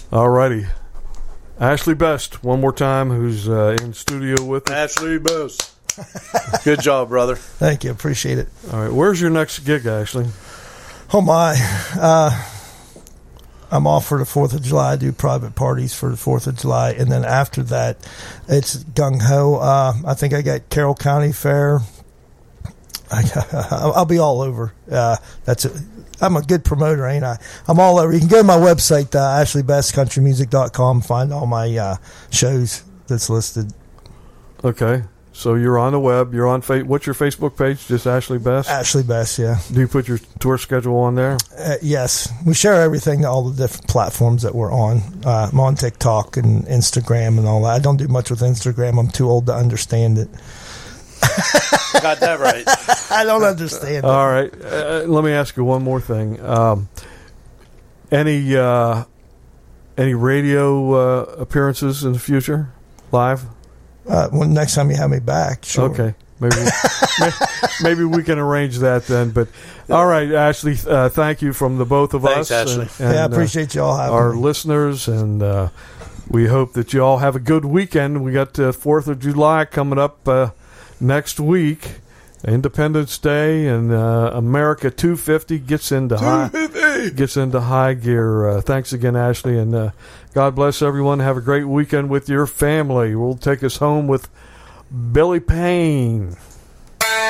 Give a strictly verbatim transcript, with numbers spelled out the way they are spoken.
All righty. Ashley Best, one more time, who's uh, in studio with us. Ashley Best. Good job, brother. Thank you. Appreciate it. All right. Where's your next gig, Ashley? Oh, my. Uh, I'm off for the fourth of July. I do private parties for the fourth of July. And then after that, it's gung-ho. Uh, I think I got Carroll County Fair. I, I'll be all over. Uh, that's it. I'm a good promoter, ain't I? I'm all over. You can go to my website, uh, ashley best country music dot com, find all my uh, shows that's listed. Okay. So you're on the web. You're on fa- what's your Facebook page? Just Ashley Best? Ashley Best, yeah. Do you put your tour schedule on there? Uh, yes. We share everything, all the different platforms that we're on. Uh, I'm on TikTok and Instagram and all that. I don't do much with Instagram. I'm too old to understand it. Got that right. I don't understand it. All right. Uh, let me ask you one more thing. Um, any uh, any radio uh, appearances in the future? Live? Uh, well, next time you have me back, sure. Okay. Maybe maybe we can arrange that then. But all right, Ashley, uh, thank you from the both of Thanks, us. Ashley. And, and, yeah, I appreciate you all having our me. listeners, and uh, we hope that you all have a good weekend. We got the fourth of July coming up uh, next week, Independence Day, and uh, America two fifty gets into high gets into high gear. Uh, thanks again, Ashley, and uh, God bless everyone. Have a great weekend with your family. We'll take us home with Billy Payne.